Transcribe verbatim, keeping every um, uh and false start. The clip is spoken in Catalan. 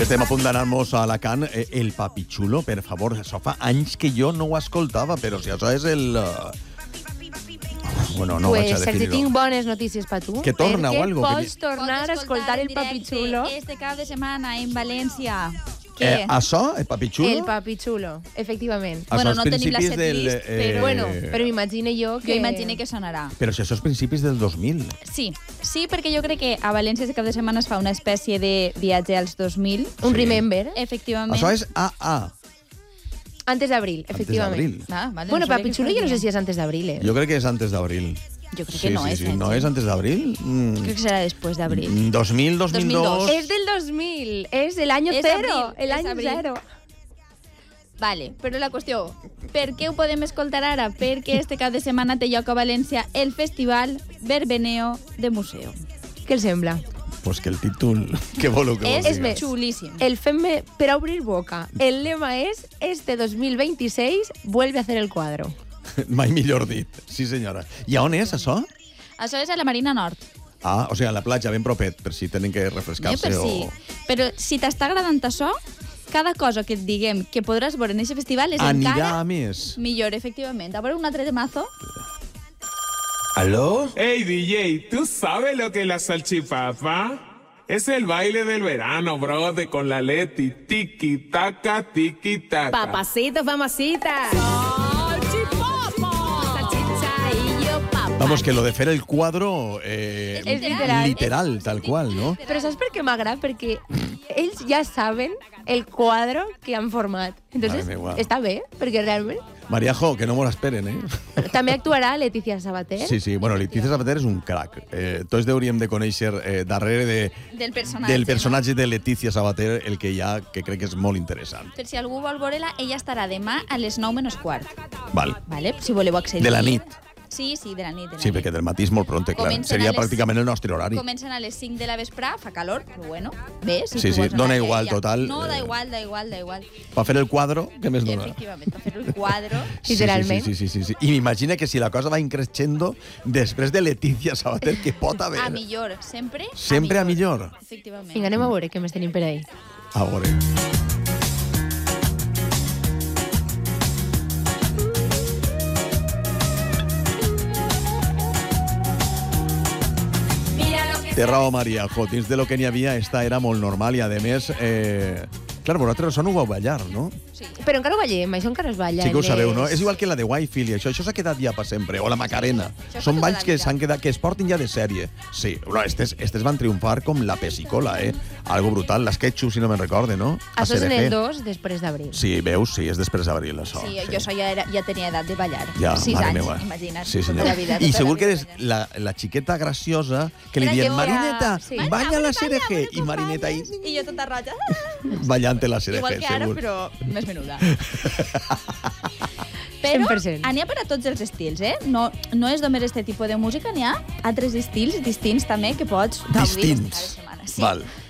Estem a punt d'anar-nos a Alacant. Eh, el Papichulo, per favor, això fa anys que jo no ho escoltava, però si això és el... Uh... Bueno, no pues, vaig a Sergi, definir-ho. tinc bones notícies per tu. Que torna o algo. Perquè pots Que... tornar a escoltar el Papichulo. Este cap de setmana en València. Què? Eh, això, el Papichulo? El Papichulo, efectivament. Això Bueno, és no tenim la principis setlist, del, eh, però... Bueno, però m'imagino jo que... Jo imagino que sonarà. Però si això és principis del dos mil. Sí, sí, perquè jo crec que a València aquest cap de setmana es fa una espècie de viatge als dos mil. Un Sí. remember. Efectivament. Això és A A. Antes d'abril, efectivament. d'abril. Ah, vale, Bueno, no sabia Papichulo que jo no sé es si és antes d'abril, eh? Jo crec que és antes d'abril. Jo crec Sí, que no sí, és. sí. eh, No sí. és antes d'abril? Mm. Crec que serà després d'abril. Mm, dos mil, dos mil dos... És del dos mil, és el año És cero, abril, el és año abril. cero. Vale, però la qüestió, per què ho podem escoltar ara? Perquè este cap de setmana té lloc a València el Festival Verbeneo de Museu. Què els sembla? Pues que el títol... Què voleu que És vos És diga? més, xulíssim. el fem-me per a obrir boca. El lema és, este dos mil veintiséis vuelve a hacer el cuadro. Mai millor dit. Sí, senyora. I a on és, això? Això és a la Marina Nord. Ah, o sigui, a la platja, ben propet, per si tenen que Eh, refrescar-se per o... si. Però si t'està agradant això, cada cosa que et diguem que podràs veure en aquest festival és Anirà encara a més. millor, efectivament. A veure un altre temazo. ¿Aló? Hey D J, ¿tú sabes lo que es la salchipapa? Es el baile del verano, brother, con la Leti. Tiki, taca, tiki, taca. Papacito, mamacita. Vamos, que lo de fer el cuadro... Eh, És literal. literal, tal qual, no? Però saps per què m'agrada? Perquè ells ja saben el quadro que han format. Entonces, Mare meva. està bé, perquè realment... Mariajo, que no me l'esperen, eh? També actuarà Leticia Sabater. Sí, sí, bueno, Leticia Sabater és un crac. Eh, tots hauríem de conèixer eh, darrere de, Del personatge. del personatge de Leticia Sabater el que hi ha, que crec que és molt interessant. Per si algú vol veure-la, ella estarà demà a les nou menys quart. Val. Vale? Si voleu accedir. De la nit. Sí, sí, de la nit. De la Sí, nit. perquè del matí és molt pronte, clar. Comencen Seria a les- pràcticament el nostre horari. Comencen a les cinc de la vesprà, fa calor, però bueno, bé. Si Sí, tu sí, vols anar dona aquell igual, dia. total, No, da eh, igual, da igual, da igual. Per fer el quadro, què més dona? Efectivament, per fer el quadro. Sí, Literalment. Sí, sí, sí, sí, sí. I m'imagina que si la cosa va increixendo, després de Leticia Sabater, què pot haver? A millor, sempre Sempre a millor. Efectivament. Vinga, anem a veure què més tenim per ahí. A veure. Té raó, Maria. Jo, dins de lo que n'hi havia, esta era molt normal i, a més, eh... clar, vosaltres això no ho vau ballar, no? Sí. Però encara ho ballem, això encara es balla. Sí que ho en sabeu, les- no? És igual que la de Wi-Fi i això. Això s'ha quedat ja per sempre. O la Macarena. Això fa Són tota balls la que vida. s'han quedat, que es portin ja de sèrie. Sí, però estes, estes van triomfar com la pessicola, eh? Algo brutal. Les Ketchup, si no me'n recorde, no? A Això és en C D G. el dos, després d'abril. Sí, veus? Sí, és després d'abril, això. Sí, jo això ja, era, ja tenia edat de ballar. Ja, Sis mare anys, meva. imagina't. Sí, tota senyor. la vida, I tota segur la que vida eres la, la xiqueta graciosa que li Era diuen que era- Marineta, sí. balla la C D G. I Marineta ahí I jo tota roja. ballant la C D G, Igual que ara, segur. però més menuda. cent Però per cent. n'hi ha per a tots els estils, eh? No, no és només aquest tipus de música, n'hi ha altres estils distints també que pots gaudir Distints. cada setmana. Sí. Val.